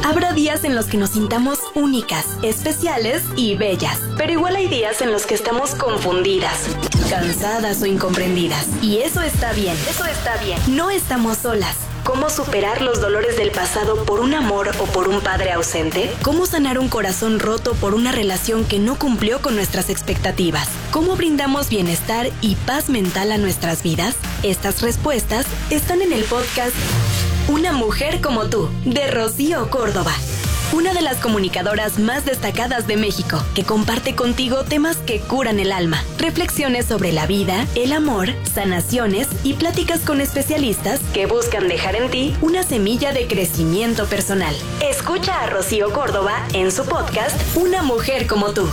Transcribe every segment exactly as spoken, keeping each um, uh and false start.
Habrá días en los que nos sintamos únicas, especiales y bellas. Pero igual hay días en los que estamos confundidas, cansadas o incomprendidas. Y eso está bien, eso está bien. No estamos solas. ¿Cómo superar los dolores del pasado por un amor o por un padre ausente? ¿Cómo sanar un corazón roto por una relación que no cumplió con nuestras expectativas? ¿Cómo brindamos bienestar y paz mental a nuestras vidas? Estas respuestas están en el podcast Una mujer como tú, de Rocío Córdoba. Una de las comunicadoras más destacadas de México, que comparte contigo temas que curan el alma, reflexiones sobre la vida, el amor, sanaciones y pláticas con especialistas que buscan dejar en ti una semilla de crecimiento personal. Escucha a Rocío Córdoba en su podcast Una mujer como tú.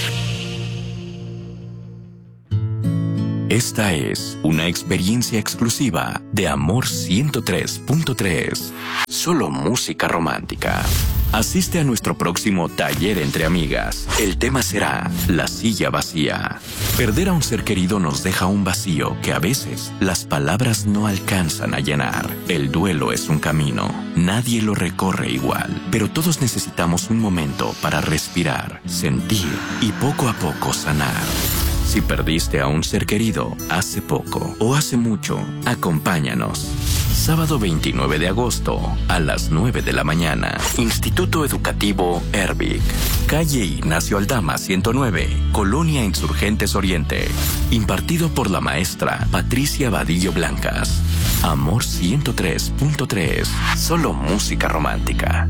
Esta es una experiencia exclusiva de Amor ciento tres punto tres. Solo música romántica. Asiste a nuestro próximo taller entre amigas. El tema será la silla vacía. Perder a un ser querido nos deja un vacío que a veces las palabras no alcanzan a llenar. El duelo es un camino. Nadie lo recorre igual, pero todos necesitamos un momento para respirar, sentir y poco a poco sanar. Si perdiste a un ser querido hace poco o hace mucho, acompáñanos. Sábado veintinueve de agosto a las nueve de la mañana. Instituto Educativo Erbic. Calle Ignacio Aldama ciento nueve, Colonia Insurgentes Oriente. Impartido por la maestra Patricia Vadillo Blancas. Amor ciento tres punto tres. Solo música romántica.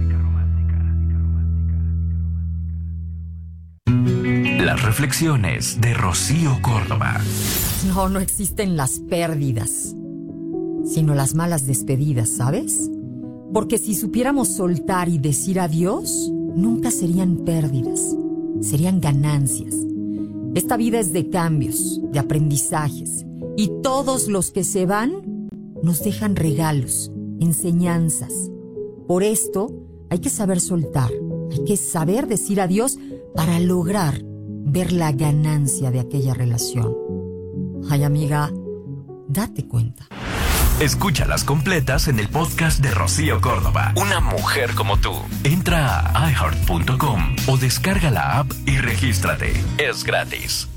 Las reflexiones de Rocío Córdoba. No, no existen las pérdidas, sino las malas despedidas, ¿sabes? Porque si supiéramos soltar y decir adiós, nunca serían pérdidas, serían ganancias. Esta vida es de cambios, de aprendizajes, y todos los que se van nos dejan regalos, enseñanzas. Por esto hay que saber soltar, hay que saber decir adiós para lograr ver la ganancia de aquella relación. Ay, amiga, date cuenta. Escúchalas completas en el podcast de Rocío Córdoba. Una mujer como tú. Entra a i heart punto com o descarga la app y regístrate. Es gratis.